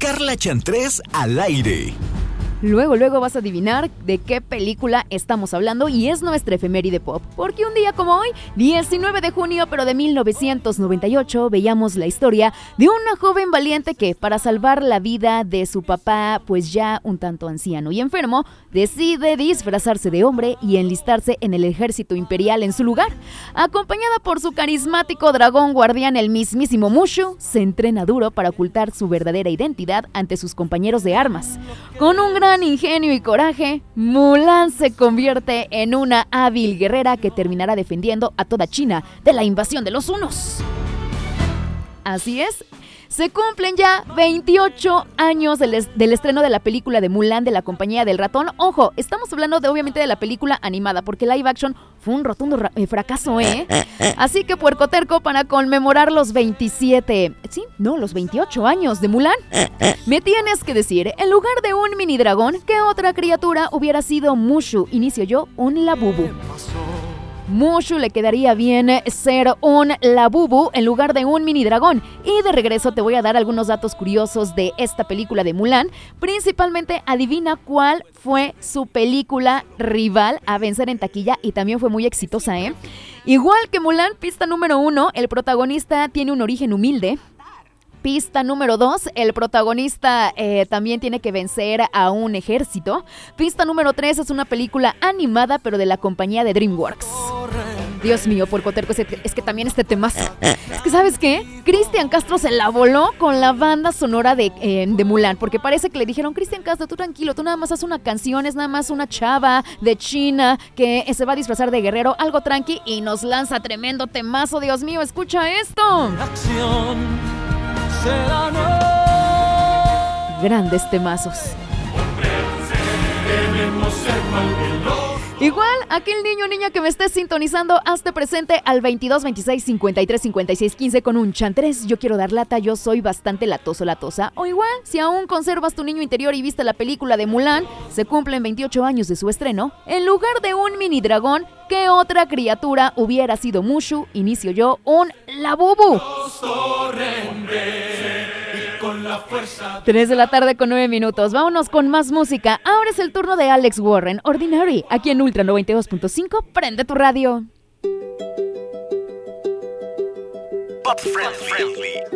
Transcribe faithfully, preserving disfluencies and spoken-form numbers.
Carla Chantrés al aire. Luego, luego vas a adivinar de qué película estamos hablando y es nuestra efeméride pop, porque un día como hoy, diecinueve de junio, pero de mil novecientos noventa y ocho, veíamos la historia de una joven valiente que, para salvar la vida de su papá, pues ya un tanto anciano y enfermo, decide disfrazarse de hombre y enlistarse en el ejército imperial en su lugar. Acompañada por su carismático dragón guardián, el mismísimo Mushu, se entrena duro para ocultar su verdadera identidad ante sus compañeros de armas. Con un gran ingenio y coraje, Mulan se convierte en una hábil guerrera que terminará defendiendo a toda China de la invasión de los hunos. Así es. Se cumplen ya veintiocho años del, es- del estreno de la película de Mulan de la Compañía del Ratón. Ojo, estamos hablando de obviamente de la película animada, porque live action fue un rotundo ra- eh, fracaso, ¿eh? Así que puercoterco, para conmemorar los veintisiete, sí, no, los veintiocho años de Mulan, me tienes que decir, en lugar de un mini dragón, ¿qué otra criatura hubiera sido Mushu? Inicio yo, un Labubu. Mushu le quedaría bien ser un Labubu en lugar de un mini dragón. Y de regreso te voy a dar algunos datos curiosos de esta película de Mulan. Principalmente, adivina cuál fue su película rival a vencer en taquilla y también fue muy exitosa, ¿eh? Igual que Mulan, pista número uno, el protagonista tiene un origen humilde. Pista número dos, el protagonista eh, también tiene que vencer a un ejército. Pista número tres, es una película animada, pero de la compañía de DreamWorks. Dios mío, puercoterco, es que, es que también este temazo. Es que, ¿sabes qué? Cristian Castro se la voló con la banda sonora de, eh, de Mulan, porque parece que le dijeron, Cristian Castro, tú tranquilo, tú nada más haz una canción, es nada más una chava de China que se va a disfrazar de guerrero, algo tranqui, y nos lanza tremendo temazo. Dios mío, escucha esto. Acción será no. Grandes temazos. Debemos ser malvados. Igual, aquel niño o niña que me estés sintonizando, hazte presente al veintidós veintiséis cincuenta y tres cincuenta y seis quince con un chantres. Yo quiero dar lata, yo soy bastante latoso latosa. O igual, si aún conservas tu niño interior y viste la película de Mulan, se cumplen veintiocho años de su estreno. En lugar de un mini dragón, ¿qué otra criatura hubiera sido Mushu? Inicio yo, un Labubu. tres de la tarde con nueve minutos. Vámonos con más música. Ahora es el turno de Alex Warren, Ordinary, aquí en Ultra noventa y dos punto cinco. Prende tu radio. Pop friendly.